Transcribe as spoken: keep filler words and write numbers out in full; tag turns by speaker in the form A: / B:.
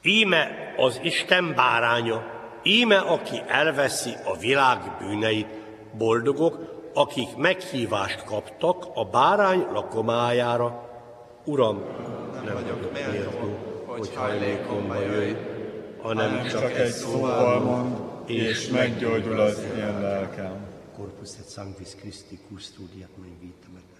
A: Íme az Isten báránya, íme aki elveszi a világ bűneit. Boldogok, akik meghívást kaptak a bárány lakomájára. Uram, nem, nem vagyok méltó, hogy hajlékomba jöjj, hanem csak egy szóval mond, és meggyógyul az én lelkem. Corpus et Sanctis Christi, custodiat me vitae.